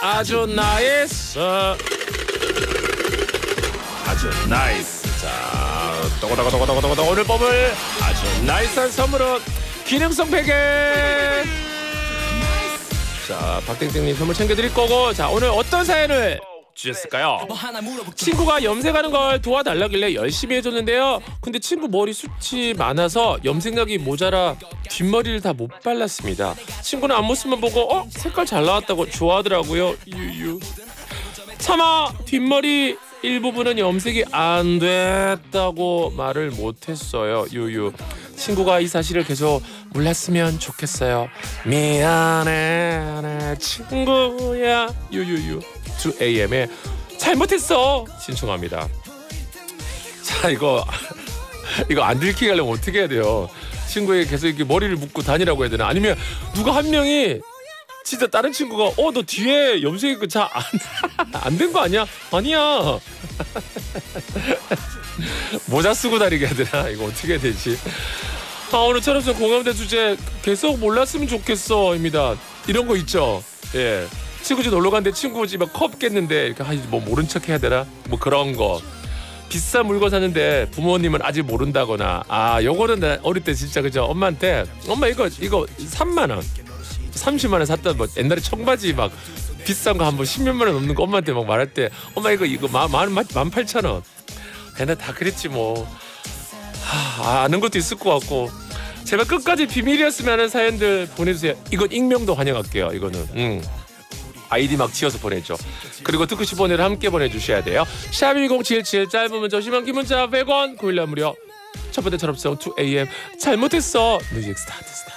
아주 나이스. 아주 나이스. 자, 또고다고다고다고다고다 오늘 뽑을 아주 나이스한 선물은 기능성 베개. 자, 박땡땡님 선물 챙겨드릴 거고, 자, 오늘 어떤 사연을 주셨을까요? 친구가 염색하는 걸 도와달라길래 열심히 해줬는데요. 근데 친구 머리 숱이 많아서 염색약이 모자라 뒷머리를 다 못 발랐습니다. 친구는 앞모습만 보고 색깔 잘 나왔다고 좋아하더라고요. 유유. 차마 뒷머리 일부분은 염색이 안 됐다고 말을 못했어요. 유유. 친구가 이 사실을 계속 몰랐으면 좋겠어요. 미안해 친구야. 유유유. 2AM에 잘못했어 신청합니다. 자, 이거 안 들키게 하려면 어떻게 해야 돼요? 친구에게 계속 이렇게 머리를 묶고 다니라고 해야 되나? 아니면 누가 한 명이 진짜 다른 친구가 너 뒤에 염색이 안 된 거 아니야? 아니야. 모자 쓰고 다니게 해야 되나? 이거 어떻게 해야 되지? 오늘처럼 공감대 주제 계속 몰랐으면 좋겠어입니다. 이런 거 있죠. 예. 친구 집 놀러 갔는데 친구 집에 컵 깼는데 이렇게 뭐 모른 척 해야 되나? 뭐 그런 거. 비싼 물건 샀는데 부모님은 아직 모른다거나. 요거는 나 어릴 때 진짜 그죠? 엄마한테 엄마 이거 3만 원, 30만 원 샀다. 뭐 옛날에 청바지 막 비싼 거 한 번 10몇만 원 넘는 거 엄마한테 막 말할 때 엄마 이거 18,000원. 걔네 다 그랬지 뭐. 아는 것도 있을 것 같고. 제발 끝까지 비밀이었으면 하는 사연들 보내주세요. 이건 익명도 환영할게요. 이거는. 아이디 막 지어서 보내죠. 그리고 듣고 싶은 노래를 함께 보내주셔야 돼요. 샵1077 짧은 문자 50원 긴 문자 100원 고일라 무료. 첫 번째 철업성 2AM 잘못했어 뮤직 스타트.